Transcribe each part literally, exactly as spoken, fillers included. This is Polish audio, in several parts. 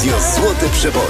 Radio Złote Przeboje.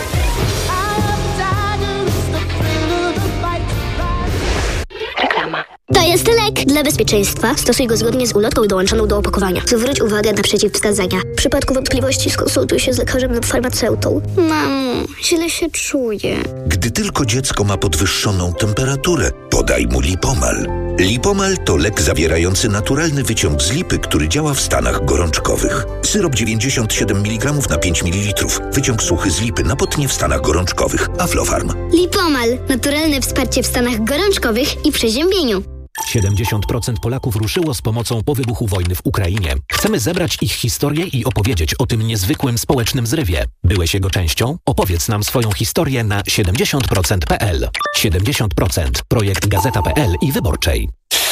Reklama. To jest lek. Dla bezpieczeństwa stosuj go zgodnie z ulotką dołączoną do opakowania. Zwróć uwagę na przeciwwskazania. W przypadku wątpliwości skonsultuj się z lekarzem lub farmaceutą. Mamo, źle się czuję. Gdy tylko dziecko ma podwyższoną temperaturę, podaj mu Lipomal. Lipomal to lek zawierający naturalny wyciąg z lipy, który działa w stanach gorączkowych. Syrop dziewięćdziesiąt siedem miligramów na pięć mililitrów. Wyciąg suchy z lipy na potnie w stanach gorączkowych. Aflofarm. Lipomal. Naturalne wsparcie w stanach gorączkowych i przeziębieniu. siedemdziesiąt procent Polaków ruszyło z pomocą po wybuchu wojny w Ukrainie. Chcemy zebrać ich historię i opowiedzieć o tym niezwykłym społecznym zrywie. Byłeś jego częścią? Opowiedz nam swoją historię na siedemdziesiąt procent kropka p l. siedemdziesiąt procent. Projekt Gazeta kropka p l i Wyborczej.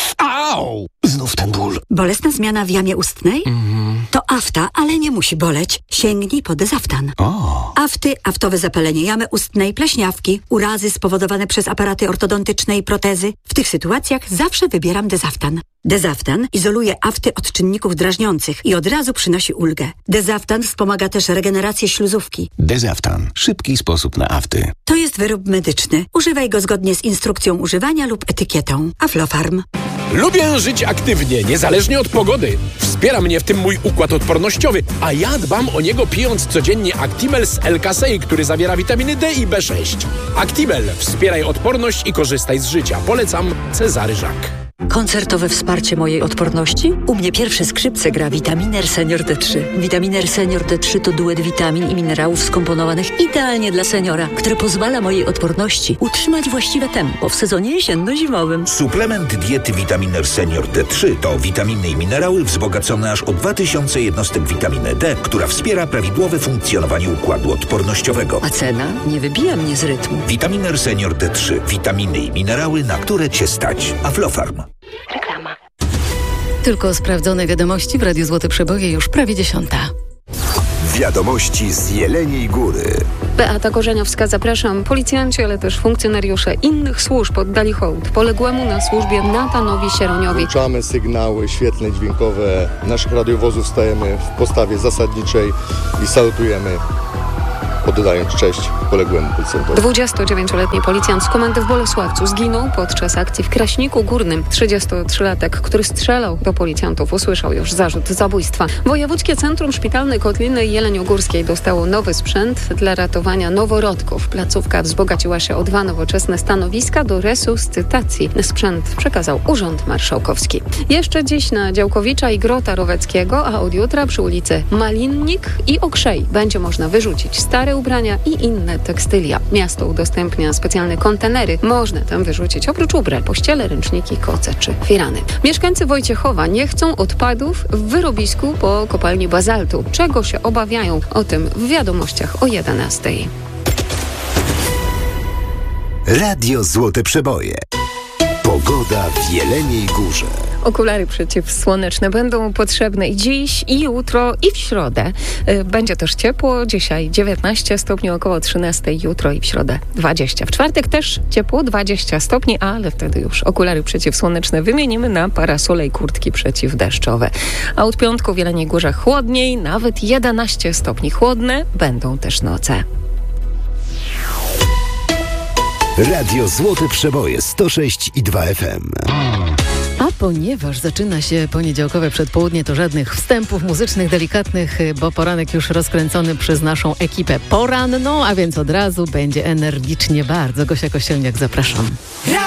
Au! Znów ten ból. Bolesna zmiana w jamie ustnej? Mm. To afta, ale nie musi boleć. Sięgnij po Dezaftan. O. Afty, aftowe zapalenie jamy ustnej, pleśniawki, urazy spowodowane przez aparaty ortodontyczne i protezy. W tych sytuacjach zawsze wybieram Dezaftan. Dezaftan izoluje afty od czynników drażniących i od razu przynosi ulgę. Dezaftan wspomaga też regenerację śluzówki. Dezaftan. Szybki sposób na afty. To jest wyrób medyczny. Używaj go zgodnie z instrukcją używania lub etykietą. Aflofarm. Lubię żyć aktywnie, niezależnie od pogody. Wspiera mnie w tym mój układ odpornościowy, a ja dbam o niego pijąc codziennie Actimel z L-Kasei, który zawiera witaminy D i B sześć. Actimel. Wspieraj odporność i korzystaj z życia. Polecam Cezary Żak. Koncertowe wsparcie mojej odporności? U mnie pierwsze skrzypce gra Vitaminer Senior D trzy. Vitaminer Senior D trzy to duet witamin i minerałów skomponowanych idealnie dla seniora, który pozwala mojej odporności utrzymać właściwe tempo w sezonie jesienno-zimowym. Suplement diety Vitaminer Senior D trzy to witaminy i minerały wzbogacone aż o dwa tysiące jednostek witaminy D, która wspiera prawidłowe funkcjonowanie układu odpornościowego. A cena nie wybija mnie z rytmu. Vitaminer Senior D trzy. Witaminy i minerały, na które Cię stać. Aflofarm. Reklama. Tylko sprawdzone wiadomości w Radiu Złote Przeboje już prawie dziesiąta. Wiadomości z Jeleniej Góry. Beata Korzeniowska, zapraszam. Policjanci, ale też funkcjonariusze innych służb oddali hołd poległemu na służbie Natanowi Sieroniowi. Włączamy sygnały świetlne, dźwiękowe naszych radiowozów, stajemy w postawie zasadniczej i salutujemy, oddając cześć poległemu policjantowi. dwudziestodziewięcioletni policjant z komendy w Bolesławcu zginął podczas akcji w Kraśniku Górnym. trzydziestotrzylatek, który strzelał do policjantów, usłyszał już zarzut zabójstwa. Wojewódzkie Centrum Szpitalne Kotliny Jeleniogórskiej dostało nowy sprzęt dla ratowania noworodków. Placówka wzbogaciła się o dwa nowoczesne stanowiska do resuscytacji. Sprzęt przekazał Urząd Marszałkowski. Jeszcze dziś na Działkowicza i Grota Roweckiego, a od jutra przy ulicy Malinnik i Okrzej będzie można wyrzucić stare ubrania i inne tekstylia. Miasto udostępnia specjalne kontenery. Można tam wyrzucić oprócz ubrań pościele, ręczniki, koce czy firany. Mieszkańcy Wojciechowa nie chcą odpadów w wyrobisku po kopalni bazaltu. Czego się obawiają? O tym w wiadomościach o jedenastej. Radio Złote Przeboje. Pogoda w Jeleniej Górze. Okulary przeciwsłoneczne będą potrzebne i dziś, i jutro, i w środę. Będzie też ciepło. Dzisiaj dziewiętnaście stopni, około trzynaście, jutro i w środę dwadzieścia. W czwartek też ciepło, dwadzieścia stopni, ale wtedy już okulary przeciwsłoneczne wymienimy na parasole i kurtki przeciwdeszczowe. A od piątku w Jeleniej Górze chłodniej, nawet jedenaście stopni. Chłodne będą też noce. Radio Złote Przeboje sto sześć i dwa F M. A ponieważ zaczyna się poniedziałkowe przedpołudnie, to żadnych wstępów muzycznych delikatnych, bo poranek już rozkręcony przez naszą ekipę poranną, a więc od razu będzie energicznie bardzo. Gosia Kościelniak, zapraszam.